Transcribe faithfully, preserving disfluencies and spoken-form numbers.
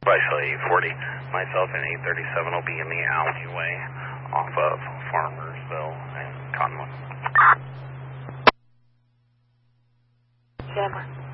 Bicycle eight forty. Myself and eight thirty-seven will be in the alleyway off of Farmersville and Conway. Jammer.